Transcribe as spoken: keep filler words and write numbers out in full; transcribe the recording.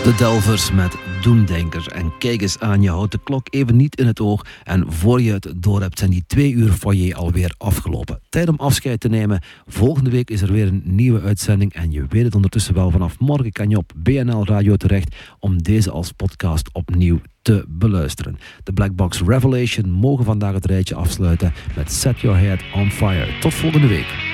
De Delvers met Doemdenker. En kijk eens aan, je houdt de klok even niet in het oog. En voor je het door hebt, zijn die twee uur foyer alweer afgelopen. Tijd om afscheid te nemen. Volgende week is er weer een nieuwe uitzending. En je weet het ondertussen wel, vanaf morgen kan je op B N L Radio terecht om deze als podcast opnieuw te beluisteren. De Black Box Revelation mogen vandaag het rijtje afsluiten met Set Your Head on Fire. Tot volgende week.